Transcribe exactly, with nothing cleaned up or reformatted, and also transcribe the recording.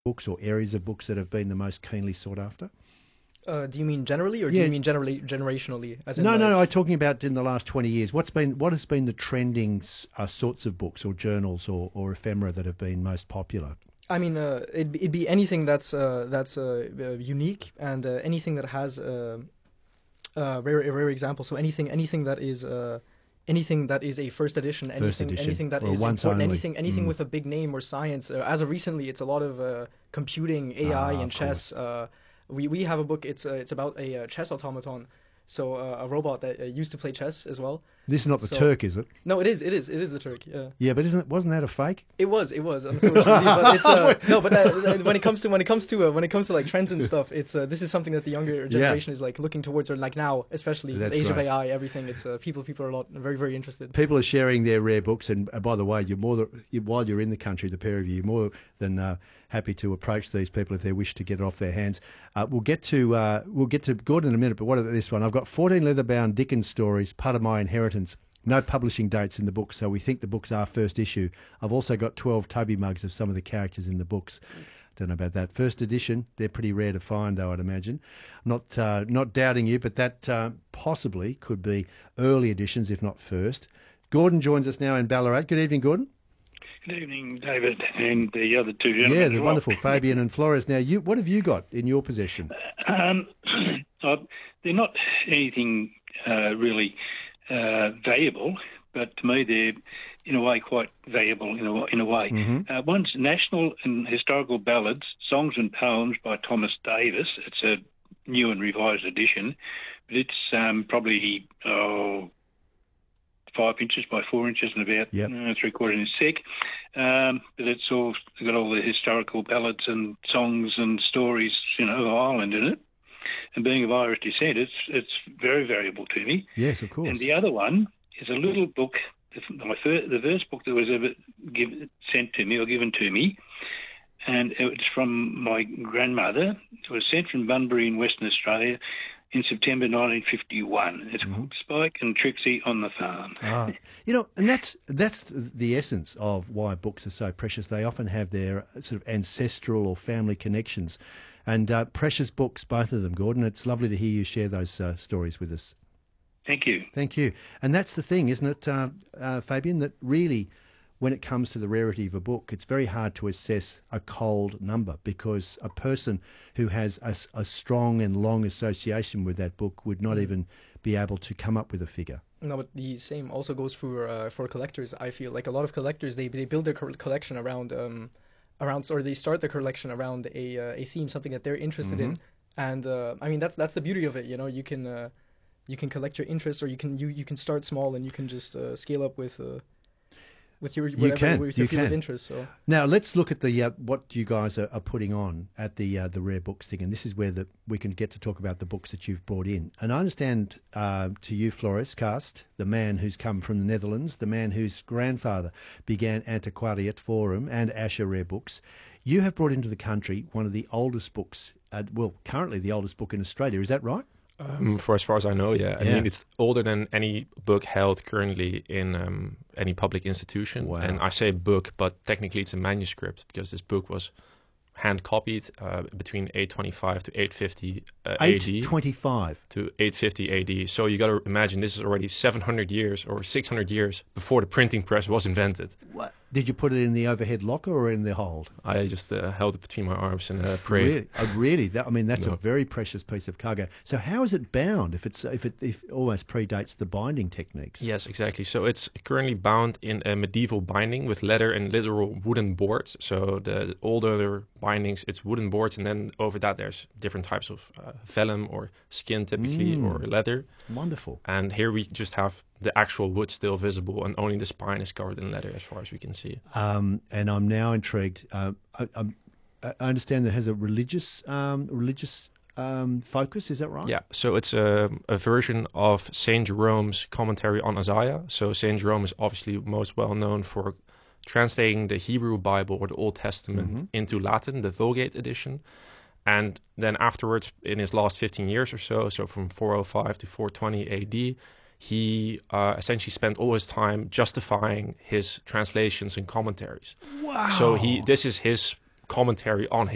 books or areas of books that have been the most keenly sought after? Uh, do you mean generally, or do Yeah. you mean generally generationally? As in No, like, no, no. I'm talking about in the last twenty years. What's been what has been the trending uh, sorts of books or journals or, or ephemera that have been most popular? I mean, uh, it'd, it'd be anything that's uh, that's uh, uh, unique, and uh, anything that has uh, a rare, a rare example. So anything, anything that is uh, anything that is a first edition, First anything, edition, anything that or is once important, only. anything, anything Mm. with a big name or science. Uh, as of recently, it's a lot of uh, computing, A I, Ah, and of chess. Uh, we we have a book. It's uh, it's about a uh, chess automaton. So uh, a robot that uh, used to play chess as well. This is not the So- Turk, is it? No, it is. It is. It is the Turk. Yeah. Yeah, but isn't wasn't that a fake? It was, it was, unfortunately, but it's uh, no. But uh, when it comes to when it comes to uh, when it comes to like trends and stuff, it's uh, this is something that the younger generation is like looking towards, or like now, especially with That's the age great. of A I, everything. It's uh, people, people are a lot very, very interested. People are sharing their rare books, and uh, by the way, you're more than, you, while you're in the country, the pair of you, you're more than uh, happy to approach these people if they wish to get it off their hands. Uh, we'll get to uh, we'll get to Gordon in a minute, but what about this one? I've got fourteen leather-bound Dickens stories, part of my inheritance. No publishing dates in the book, so we think the books are first issue. I've also got twelve Toby mugs of some of the characters in the books. Don't know about that. First edition, they're pretty rare to find, though, I'd imagine. Not uh, not doubting you, but that uh, possibly could be early editions, if not first. Gordon joins us now in Ballarat. Good evening, Gordon. Good evening, David, and the other two gentlemen. Yeah, as the well. wonderful Fabian and Flores. Now, you, what have you got in your possession? Um, uh, they're not anything uh, really uh, valuable, but to me they're, in a way, quite valuable in a, in a way. Mm-hmm. Uh, one's National and Historical Ballads, Songs and Poems by Thomas Davis. It's a new and revised edition, but it's um, probably... Oh, five inches by four inches and about Yep. uh, three quarters inch thick. Um, but it's all got all the historical ballads and songs and stories, you know, of Ireland in it. And being of Irish descent, it's it's very valuable to me. Yes, of course. And the other one is a little book, my fir- the first book that was ever give, sent to me or given to me, and it was from my grandmother. It was sent from Bunbury in Western Australia in September nineteen fifty-one. It's Mm-hmm. called Spike and Trixie on the Farm. Ah, you know, and that's that's the essence of why books are so precious. They often have their sort of ancestral or family connections, and uh, precious books, both of them, Gordon. It's lovely to hear you share those uh, stories with us. Thank you. Thank you. And that's the thing, isn't it, uh, uh, Fabian? That really, when it comes to the rarity of a book, it's very hard to assess a cold number, because a person who has a, a strong and long association with that book would not even be able to come up with a figure. No, but the same also goes for uh, for collectors. I feel like a lot of collectors they they build their co- collection around um around or they start their collection around a uh, a theme, something that they're interested in, and uh, I mean that's that's the beauty of it. You know, you can uh, you can collect your interests, or you can you, you can start small and you can just uh, scale up with. Uh, With your whatever, can, with your you field of can. interest, so Now let's look at the uh, what you guys are, are putting on at the uh, the rare books thing, and this is where the, we can get to talk about the books that you've brought in. And I understand uh, to you, Flores Cast, the man who's come from the Netherlands, the man whose grandfather began Antiquariat Forum and Asher Rare Books, you have brought into the country one of the oldest books, uh, well, currently the oldest book in Australia. Is that right? Um, for as far as I know, yeah. I Yeah. mean, it's older than any book held currently in um, any public institution. Wow. And I say book, but technically it's a manuscript, because this book was hand copied uh, between eight twenty-five to eight fifty uh, A D. eight twenty-five. To eight fifty A D. So you got to imagine this is already seven hundred years or six hundred years before the printing press was invented. What? Did you put it in the overhead locker or in the hold? I just uh, held it between my arms and uh, prayed. Really? Oh, really? That, I mean, that's No. a very precious piece of cargo. So how is it bound if it's if it if it almost predates the binding techniques? Yes, exactly. So it's currently bound in a medieval binding with leather and literal wooden boards. So the older bindings, it's wooden boards, and then over that there's different types of uh, vellum or skin typically, Mm. or leather. Wonderful. And here we just have the actual wood still visible, and only the spine is covered in leather as far as we can see. Um, and I'm now intrigued. Uh, I, I'm- I understand that it has a religious um, religious um, focus. Is that right? Yeah, so it's a, a version of Saint Jerome's commentary on Isaiah. So Saint Jerome is obviously most well known for translating the Hebrew Bible or the Old Testament Mhm. into Latin, the Vulgate edition. And then afterwards, in his last fifteen years or so, so from four oh five to four twenty A D, he uh, essentially spent all his time justifying his translations and commentaries. Wow. So he, this is his commentary on